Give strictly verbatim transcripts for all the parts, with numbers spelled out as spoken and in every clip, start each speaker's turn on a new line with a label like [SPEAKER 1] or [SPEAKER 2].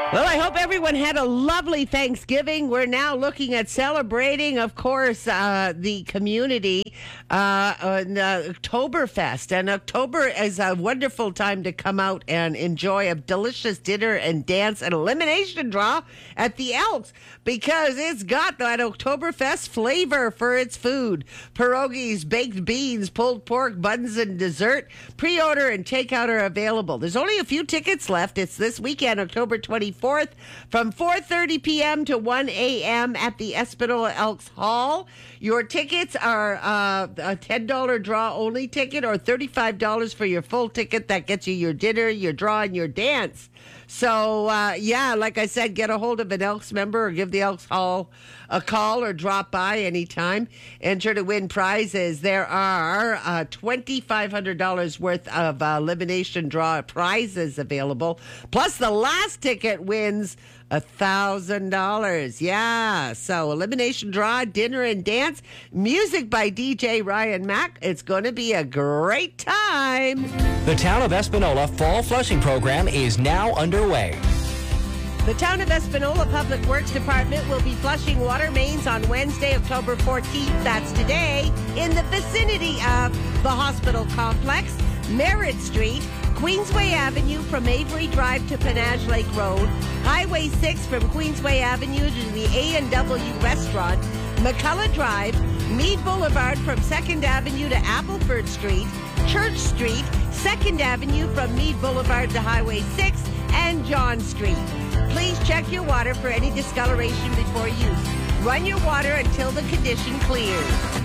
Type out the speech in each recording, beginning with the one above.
[SPEAKER 1] Well, I hope everyone had a lovely Thanksgiving. We're now looking at celebrating, of course, uh, the community uh, on uh, Oktoberfest. And October is a wonderful time to come out and enjoy a delicious dinner and dance and elimination draw at the Elks because it's got that Oktoberfest flavor for its food. Pierogies, baked beans, pulled pork, buns, and dessert. Pre-order and takeout are available. There's only a few tickets left. It's this weekend, October twenty-fourth, from four thirty p.m. to one a.m. at the Espanola Elks Hall. Your tickets are uh, a ten dollars draw only ticket or thirty-five dollars for your full ticket. That gets you your dinner, your draw, and your dance. So, uh, yeah, like I said, get a hold of an Elks member or give the Elks Hall a call or drop by anytime. Enter to win prizes. There are uh, two thousand five hundred dollars worth of uh, elimination draw prizes available. Plus, the last ticket wins one thousand dollars. Yeah. So, elimination draw, dinner and dance, music by D J Ryan Mack. It's going to be a great time.
[SPEAKER 2] The Town of Espanola Fall Flushing Program is now underway.
[SPEAKER 1] The Town of Espanola Public Works Department will be flushing water mains on Wednesday, October fourteenth. That's today, in the vicinity of the hospital complex, Merritt Street, Queensway Avenue from Avery Drive to Panage Lake Road, Highway six from Queensway Avenue to the A and W Restaurant, McCullough Drive, Mead Boulevard from second Avenue to Appleford Street, Church Street, second Avenue from Mead Boulevard to Highway six, and John Street. Please check your water for any discoloration before use. Run your water until the condition clears.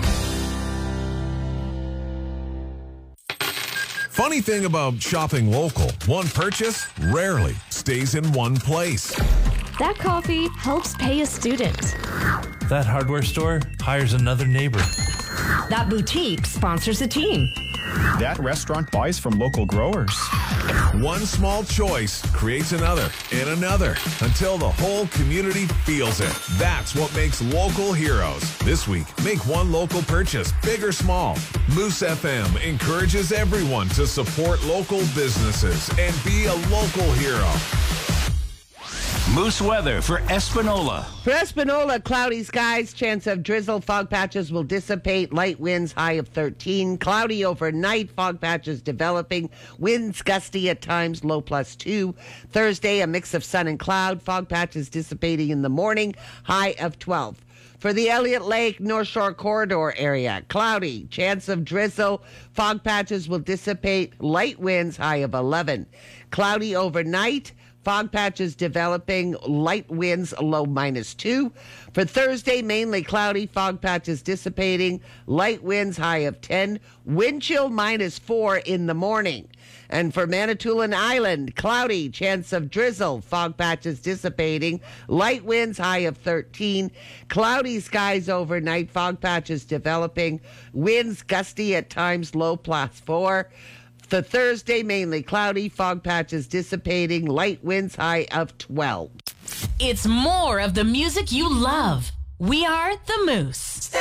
[SPEAKER 3] Funny thing about shopping local, one purchase rarely stays in one place.
[SPEAKER 4] That coffee helps pay a student.
[SPEAKER 5] That hardware store hires another neighbor.
[SPEAKER 6] That boutique sponsors a team.
[SPEAKER 7] That restaurant buys from local growers.
[SPEAKER 3] One small choice creates another and another until the whole community feels it. That's what makes local heroes. This week, make one local purchase, big or small. Moose F M encourages everyone to support local businesses and be a local hero.
[SPEAKER 8] Moose weather for Espanola.
[SPEAKER 1] For Espanola, cloudy skies, chance of drizzle, fog patches will dissipate, light winds, high of thirteen. Cloudy overnight, fog patches developing, winds gusty at times, low plus two. Thursday, a mix of sun and cloud, fog patches dissipating in the morning, high of twelve. For the Elliott Lake North Shore Corridor area, cloudy, chance of drizzle, fog patches will dissipate, light winds, high of eleven. Cloudy overnight, fog patches developing, light winds, low minus two. For Thursday, mainly cloudy, fog patches dissipating, light winds, high of ten. Wind chill minus four in the morning. And for Manitoulin Island, cloudy, chance of drizzle, fog patches dissipating, light winds, high of thirteen. Cloudy skies overnight, fog patches developing, winds gusty at times, low plus four. The Thursday, mainly cloudy, fog patches dissipating, light winds, high of twelve.
[SPEAKER 6] It's more of the music you love. We are the Moose.